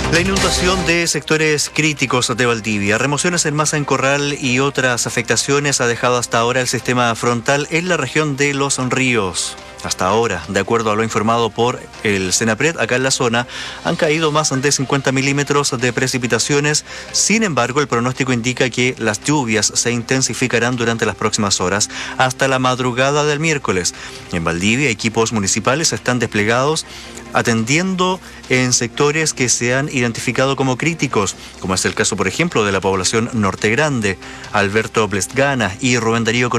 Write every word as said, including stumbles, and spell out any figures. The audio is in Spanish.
La inundación de sectores críticos de Valdivia, remociones en masa en Corral y otras afectaciones ha dejado hasta ahora el sistema frontal en la región de Los Ríos. Hasta ahora, de acuerdo a lo informado por el Senapred, acá en la zona, han caído más de cincuenta milímetros de precipitaciones. Sin embargo, el pronóstico indica que las lluvias se intensificarán durante las próximas horas hasta la madrugada del miércoles. En Valdivia, equipos municipales están desplegados atendiendo en sectores que se han identificado como críticos, como es el caso, por ejemplo, de la población Norte Grande. Alberto Blestgana y Rubén Darío